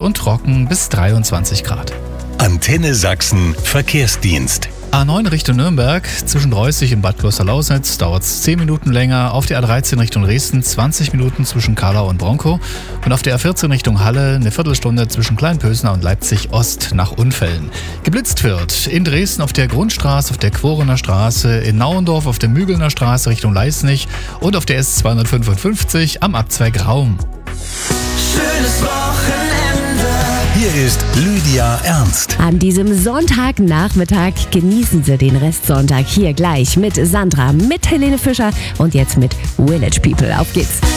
und trocken bis 23 Grad. Antenne Sachsen Verkehrsdienst. A9 Richtung Nürnberg, zwischen Reußig und Bad Kloster-Lausnitz dauert es 10 Minuten länger. Auf der A13 Richtung Dresden 20 Minuten zwischen Karlau und Bronkow. Und auf der A14 Richtung Halle eine Viertelstunde zwischen Kleinpösner und Leipzig-Ost nach Unfällen. Geblitzt wird in Dresden auf der Grundstraße, auf der Quorener Straße, in Nauendorf auf der Mügelner Straße Richtung Leisnig und auf der S255 am Abzweig Raum. Schönes Wochenende. Hier ist Lydia Ernst. An diesem Sonntagnachmittag genießen Sie den Restsonntag hier gleich mit Sandra, mit Helene Fischer und jetzt mit Village People. Auf geht's!